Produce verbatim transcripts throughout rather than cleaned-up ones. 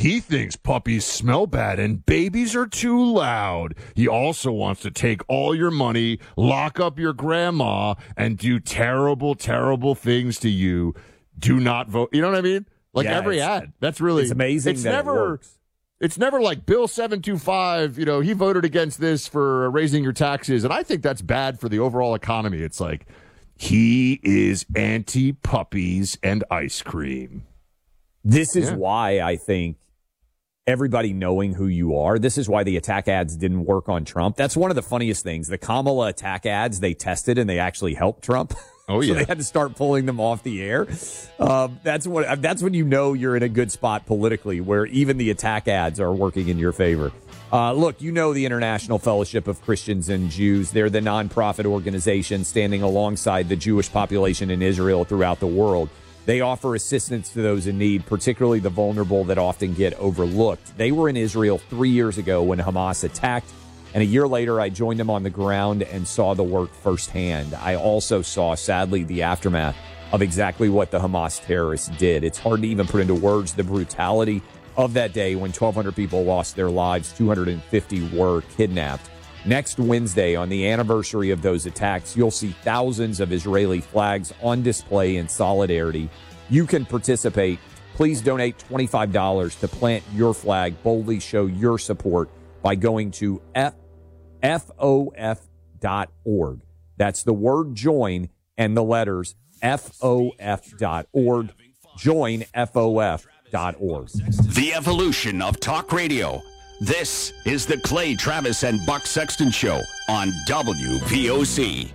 He thinks puppies smell bad and babies are too loud. He also wants to take all your money, lock up your grandma, and do terrible, terrible things to you. Do not vote. You know what I mean? Like yeah, every ad. That's really it's amazing. It's that never. It works. It's never like Bill seven two five. You know, he voted against this for raising your taxes, and I think that's bad for the overall economy. It's like he is anti puppies and ice cream. This is yeah. why I think everybody knowing who you are, this is why the attack ads didn't work on Trump. That's one of the funniest things. The Kamala attack ads, they tested and they actually helped Trump. Oh, yeah. So they had to start pulling them off the air. Um, that's what. That's when you know you're in a good spot politically, where even the attack ads are working in your favor. Uh, look, you know the International Fellowship of Christians and Jews. They're the nonprofit organization standing alongside the Jewish population in Israel throughout the world. They offer assistance to those in need, particularly the vulnerable that often get overlooked. They were in Israel three years ago when Hamas attacked, and a year later I joined them on the ground and saw the work firsthand. I also saw, sadly, the aftermath of exactly what the Hamas terrorists did. It's hard to even put into words the brutality of that day when twelve hundred people lost their lives, two hundred fifty were kidnapped. Next Wednesday, on the anniversary of those attacks, you'll see thousands of Israeli flags on display in solidarity. You can participate. Please donate twenty-five dollars to plant your flag. Boldly show your support by going to F O F dot org. That's the word join and the letters F O F dot org. Join F O F dot org. The evolution of talk radio. This is the Clay Travis and Buck Sexton Show on W V O C.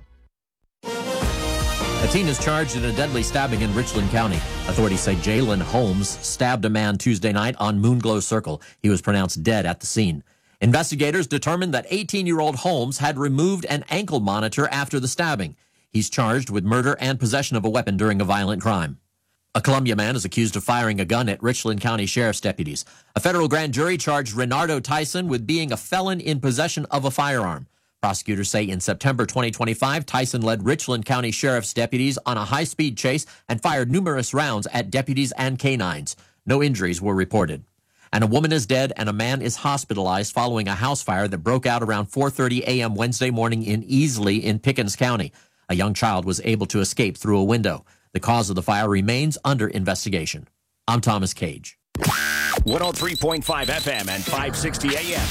A teen is charged in a deadly stabbing in Richland County. Authorities say Jalen Holmes stabbed a man Tuesday night on Moonglow Circle. He was pronounced dead at the scene. Investigators determined that eighteen-year-old Holmes had removed an ankle monitor after the stabbing. He's charged with murder and possession of a weapon during a violent crime. A Columbia man is accused of firing a gun at Richland County Sheriff's deputies. A federal grand jury charged Renardo Tyson with being a felon in possession of a firearm. Prosecutors say in September twenty twenty-five, Tyson led Richland County Sheriff's deputies on a high-speed chase and fired numerous rounds at deputies and canines. No injuries were reported. And a woman is dead and a man is hospitalized following a house fire that broke out around four thirty a.m. Wednesday morning in Easley in Pickens County. A young child was able to escape through a window. The cause of the fire remains under investigation. I'm Thomas Cage. one oh three point five F M and five sixty A M.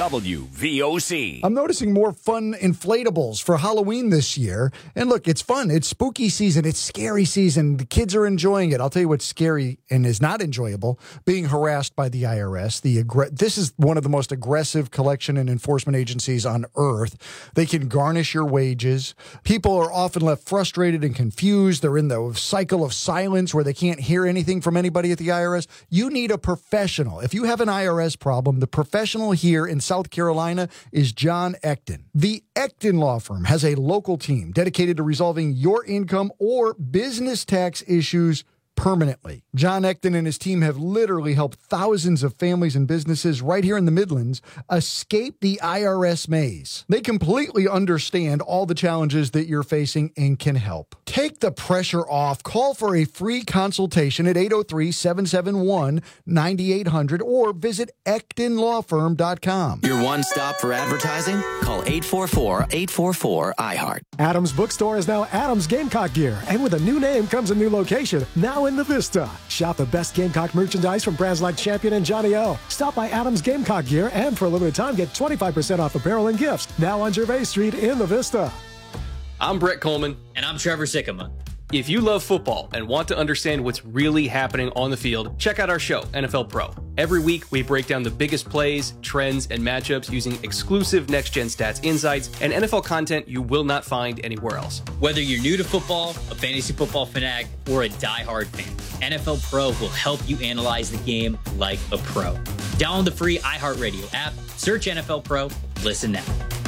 W V O C. I'm noticing more fun inflatables for Halloween this year. And look, it's fun. It's spooky season. It's scary season. The kids are enjoying it. I'll tell you what's scary and is not enjoyable, being harassed by the I R S. The aggr- This is one of the most aggressive collection and enforcement agencies on earth. They can garnish your wages. People are often left frustrated and confused. They're in the cycle of silence where they can't hear anything from anybody at the I R S. You need a professional. If you have an I R S problem, the professional here in South Carolina is John Ecton. The Ecton Law Firm has a local team dedicated to resolving your income or business tax issues permanently. John Ecton and his team have literally helped thousands of families and businesses right here in the Midlands escape the I R S maze. They completely understand all the challenges that you're facing and can help. Take the pressure off. Call for a free consultation at eight oh three, seven seven one, nine eight hundred or visit ecton law firm dot com. Your one stop for advertising? Call eight four four, eight four four, I heart. Adams Bookstore is now Adams Gamecock Gear, and with a new name comes a new location, now in the Vista. Shop the best Gamecock merchandise from brands like Champion and Johnny O. Stop by Adams Gamecock Gear, and for a limited time, get twenty-five percent off apparel and gifts, now on Gervais Street in the Vista. I'm Brett Coleman. And I'm Trevor Sikkema. If you love football and want to understand what's really happening on the field, check out our show, N F L Pro. Every week, we break down the biggest plays, trends, and matchups using exclusive next-gen stats insights and N F L content you will not find anywhere else. Whether you're new to football, a fantasy football fanatic, or a diehard fan, N F L Pro will help you analyze the game like a pro. Download the free iHeartRadio app, search N F L Pro, listen now.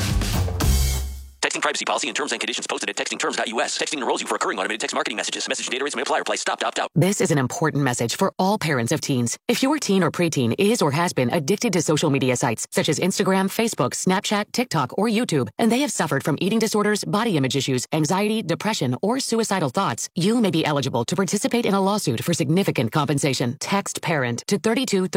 Texting privacy policy and terms and conditions posted at texting terms dot U S. Texting enrolls you for recurring automated text marketing messages. Message and data rates may apply. Reply stop to opt out. This is an important message for all parents of teens. If your teen or preteen is or has been addicted to social media sites such as Instagram, Facebook, Snapchat, TikTok, or YouTube, and they have suffered from eating disorders, body image issues, anxiety, depression, or suicidal thoughts, you may be eligible to participate in a lawsuit for significant compensation. Text PARENT to thirty-two